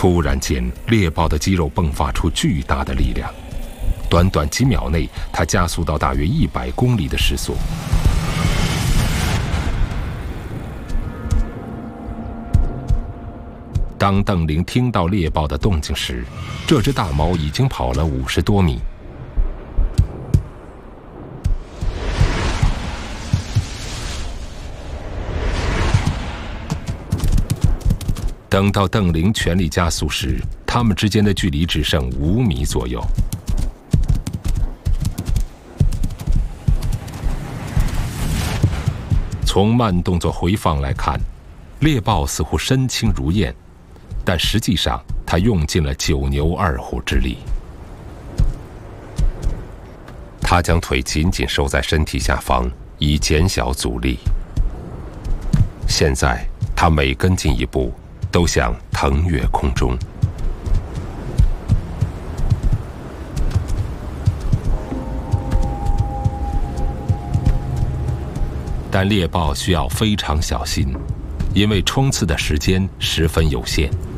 突然间，猎豹的肌肉迸发出巨大的力量，短短几秒内，它加速到大约100公里的时速。当邓玲听到猎豹的动静时，这只大猫已经跑了50多米。等到邓玲全力加速时，它们之间的距离只剩5米左右。从慢动作回放来看，猎豹似乎身轻如燕，但实际上它用尽了9牛2虎之力。它将腿紧紧收在身体下方，以减小阻力。现在它每跟进一步，都像腾跃空中。但猎豹需要非常小心，因为冲刺的时间十分有限。